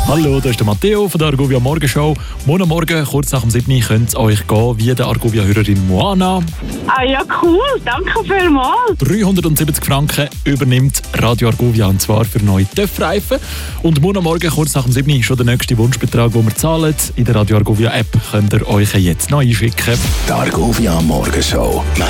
Hallo, das ist der Matteo von der Argovia Morgenshow. Morgen Morgen, kurz nach dem 7. könnte es euch gehen wie der Argovia-Hörerin Moana. Ah ja, cool, danke vielmals. 370 Franken übernimmt Radio Argovia, und zwar für neue TÜV-Reifen. Und morgen Morgen, kurz nach dem 7. schon der nächste Wunschbetrag, den wir zahlen. In der Radio Argovia App könnt ihr euch jetzt noch einschicken. Die Argovia Morgenshow.